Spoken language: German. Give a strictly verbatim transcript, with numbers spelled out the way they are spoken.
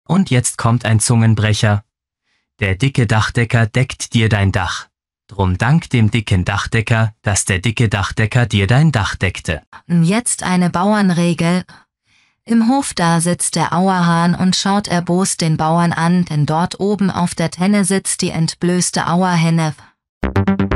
Und jetzt kommt ein Zungenbrecher. Der dicke Dachdecker deckt dir dein Dach. Drum dank dem dicken Dachdecker, dass der dicke Dachdecker dir dein Dach deckte. Jetzt eine Bauernregel. Im Hof da sitzt der Auerhahn und schaut erbost den Bauern an, denn dort oben auf der Tenne sitzt die entblößte Auerhenne.